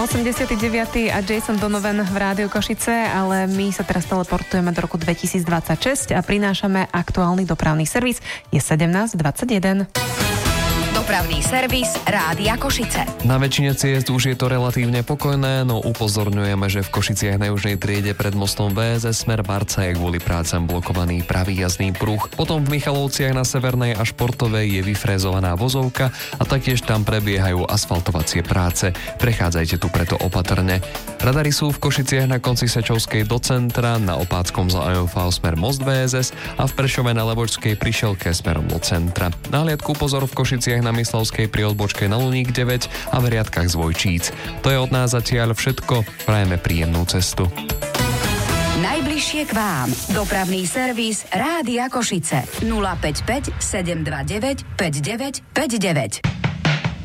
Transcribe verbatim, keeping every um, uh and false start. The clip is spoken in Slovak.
osemdesiaty deviaty a Jason Donovan v Rádiu Košice, ale my sa teraz teleportujeme do roku dvetisícdvadsaťšesť a prinášame aktuálny dopravný servis. Je sedemnásť dvadsaťjeden. Dopravný servis Rádia Košice. Na väčšine ciest už je to relatívne pokojné, no upozorňujeme, že v Košiciach na južnej triede pred mostom vé es es smer Barca je kvôli prácam blokovaný pravý jazdný pruh. Potom v Michalovciach na Severnej a Športovej je vyfrézovaná vozovka a taktiež tam prebiehajú asfaltovacie práce. Prechádzajte tu preto opatrne. Radary sú v Košiciach na konci Sečovskej do centra, na Opáckom za á em vé smer most vé es es a v Prešove na Levočskej prišelke smerom do centra. Nahliadku pozor v Košiciach na Myslavskej pri odbočke na Luník deväť a v riadkach z Vojčíc. To je od nás zatiaľ všetko. Prajeme príjemnú cestu. Najbližšie k vám. Dopravný servis Rádia Košice. nula päť päť sedem dva deväť päť deväť päť deväť.